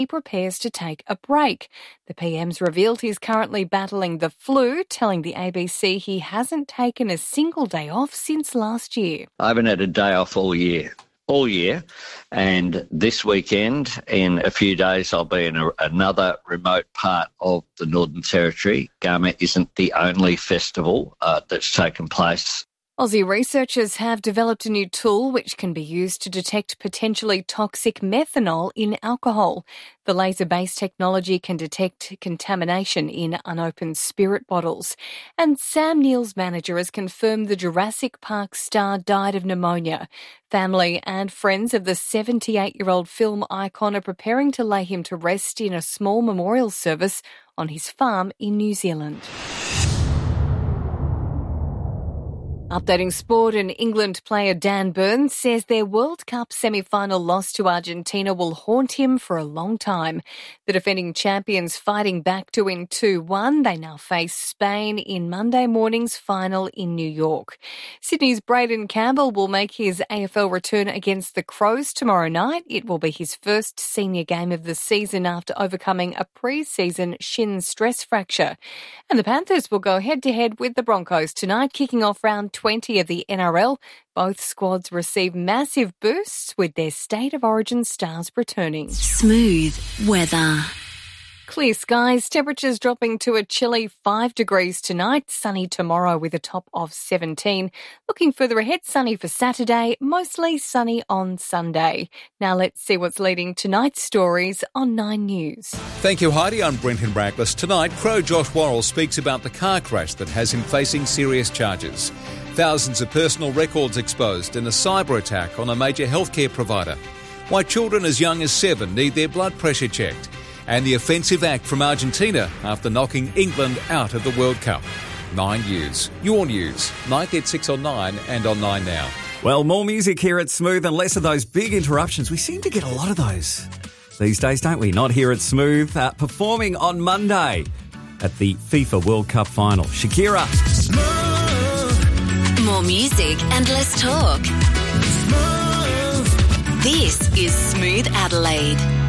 he prepares to take a break. The PM's revealed he's currently battling the flu, telling the ABC he hasn't taken a single day off since last year. I haven't had a day off all year. And this weekend, in a few days, I'll be in another remote part of the Northern Territory. Garma isn't the only festival that's taken place. Aussie researchers have developed a new tool which can be used to detect potentially toxic methanol in alcohol. The laser-based technology can detect contamination in unopened spirit bottles. And Sam Neill's manager has confirmed the Jurassic Park star died of pneumonia. Family and friends of the 78-year-old film icon are preparing to lay him to rest in a small memorial service on his farm in New Zealand. Updating sport, and England player Dan Burns says their World Cup semi-final loss to Argentina will haunt him for a long time. The defending champions fighting back to win 2-1. They now face Spain in Monday morning's final in New York. Sydney's Braden Campbell will make his AFL return against the Crows tomorrow night. It will be his first senior game of the season after overcoming a pre-season shin stress fracture. And the Panthers will go head-to-head with the Broncos tonight, kicking off round 20 of the NRL. Both squads receive massive boosts with their State of Origin stars returning. Smooth weather. Clear skies, temperatures dropping to a chilly 5 degrees tonight, sunny tomorrow with a top of 17. Looking further ahead, sunny for Saturday, mostly sunny on Sunday. Now let's see what's leading tonight's stories on 9 News. Thank you, Heidi. I'm Brenton Brackless. Tonight, Crow Josh Worrell speaks about the car crash that has him facing serious charges. Thousands of personal records exposed in a cyber attack on a major healthcare provider. Why children as young as 7 need their blood pressure checked. And the offensive act from Argentina after knocking England out of the World Cup. 9 News. Your news. Night at 6 on 9 and on 9 Now. Well, more music here at Smooth and less of those big interruptions. We seem to get a lot of those these days, don't we? Not here at Smooth. Performing on Monday at the FIFA World Cup final. Shakira. Smooth. More music and less talk. Smooth. This is Smooth Adelaide.